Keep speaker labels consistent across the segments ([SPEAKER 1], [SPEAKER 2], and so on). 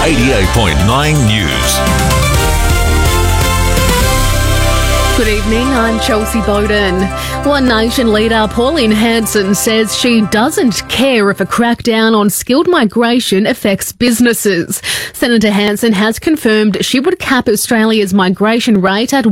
[SPEAKER 1] 88.9 News.
[SPEAKER 2] Good evening, I'm Chelsea Bowden. One Nation leader Pauline Hanson says she doesn't care if a crackdown on skilled migration affects businesses. Senator Hanson has confirmed she would cap Australia's migration rate at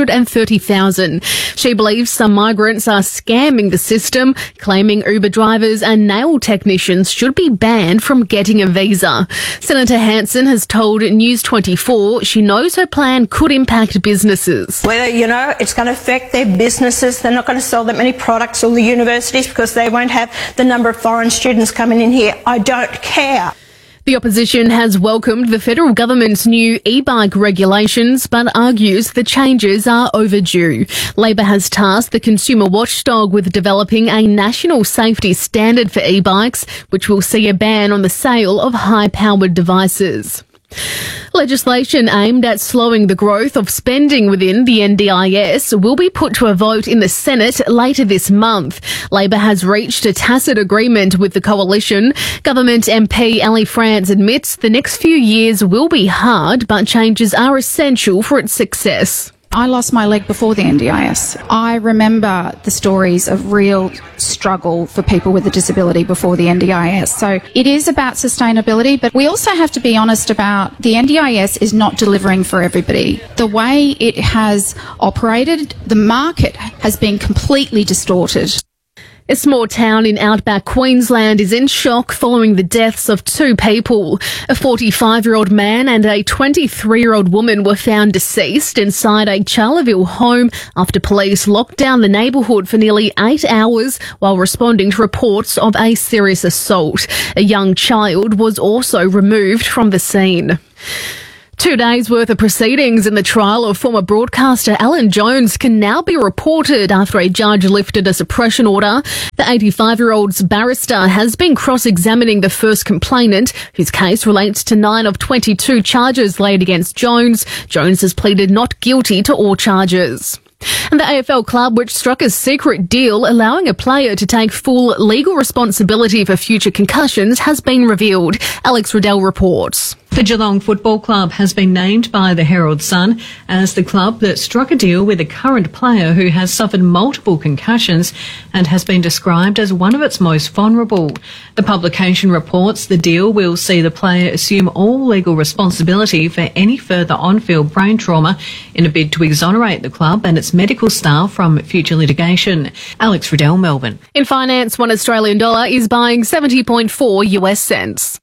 [SPEAKER 2] 130,000. She believes some migrants are scamming the system, claiming Uber drivers and nail technicians should be banned from getting a visa. Senator Hanson has told News 24 she knows her plan could impact businesses.
[SPEAKER 3] It's going to affect their businesses. They're not going to sell that many products, or the universities, because they won't have the number of foreign students coming in here. I don't care.
[SPEAKER 2] The opposition has welcomed the federal government's new e-bike regulations, but argues the changes are overdue. Labor has tasked the consumer watchdog with developing a national safety standard for e-bikes, which will see a ban on the sale of high-powered devices. Legislation aimed at slowing the growth of spending within the NDIS will be put to a vote in the Senate later this month. Labor has reached a tacit agreement with the coalition. Government MP Ellie France admits the next few years will be hard, but changes are essential for its success.
[SPEAKER 4] I lost my leg before the NDIS. I remember the stories of real struggle for people with a disability before the NDIS. So it is about sustainability, but we also have to be honest about the NDIS is not delivering for everybody. The way it has operated, the market has been completely distorted.
[SPEAKER 2] A small town in outback Queensland is in shock following the deaths of two people. A 45-year-old man and a 23-year-old woman were found deceased inside a Charleville home after police locked down the neighbourhood for nearly 8 hours while responding to reports of a serious assault. A young child was also removed from the scene. 2 days' worth of proceedings in the trial of former broadcaster Alan Jones can now be reported after a judge lifted a suppression order. The 85-year-old's barrister has been cross-examining the first complainant, whose case relates to 9 of 22 charges laid against Jones. Jones has pleaded not guilty to all charges. And the AFL club, which struck a secret deal allowing a player to take full legal responsibility for future concussions, has been revealed. Alex Riddell reports.
[SPEAKER 5] The Geelong Football Club has been named by the Herald Sun as the club that struck a deal with a current player who has suffered multiple concussions and has been described as one of its most vulnerable. The publication reports the deal will see the player assume all legal responsibility for any further on-field brain trauma in a bid to exonerate the club and its medical staff from future litigation. Alex Riddell, Melbourne.
[SPEAKER 2] In finance, $1 Australian is buying 70.4 US cents.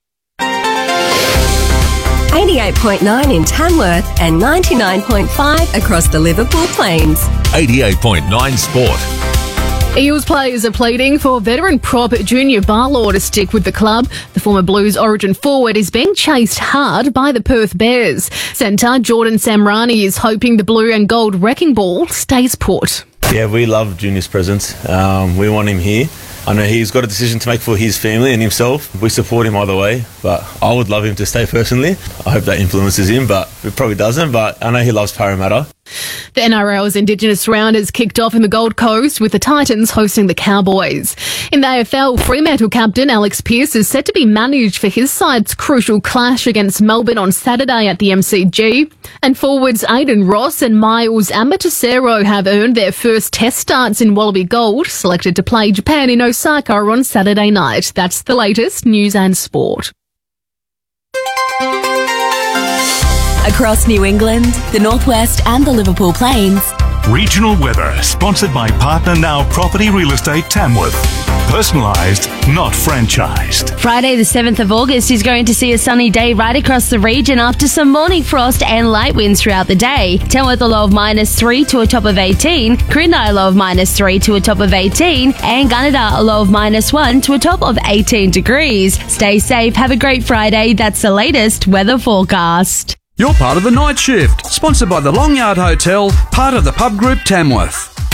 [SPEAKER 6] 88.9 in Tamworth and 99.5 across the Liverpool Plains.
[SPEAKER 1] 88.9 Sport.
[SPEAKER 2] Eels players are pleading for veteran prop Junior Barlaw to stick with the club. The former Blues origin forward is being chased hard by the Perth Bears. Centre Jordan Samrani is hoping the blue and gold wrecking ball stays put.
[SPEAKER 7] Yeah, we love Junior's presence. We want him here. I know he's got a decision to make for his family and himself. We support him either way, but I would love him to stay personally. I hope that influences him, but it probably doesn't. But I know he loves Parramatta.
[SPEAKER 2] The NRL's Indigenous round has kicked off in the Gold Coast with the Titans hosting the Cowboys. In the AFL, Fremantle captain Alex Pearce is set to be managed for his side's crucial clash against Melbourne on Saturday at the MCG. And forwards Aidan Ross and Miles Amatosero have earned their first test starts in Wallaby Gold, selected to play Japan in Osaka on Saturday night. That's the latest news and sport.
[SPEAKER 6] Across New England, the Northwest and the Liverpool Plains.
[SPEAKER 1] Regional weather, sponsored by Partner Now Property Real Estate Tamworth. Personalised, not franchised.
[SPEAKER 8] Friday the 7th of August is going to see a sunny day right across the region after some morning frost and light winds throughout the day. Tamworth a low of -3 to a top of 18, Crindai a low of -3 to a top of 18, and Gunnedah a low of -1 to a top of 18 degrees. Stay safe, have a great Friday. That's the latest weather forecast.
[SPEAKER 9] You're part of the night shift, sponsored by the Long Yard Hotel, part of the Pub Group Tamworth.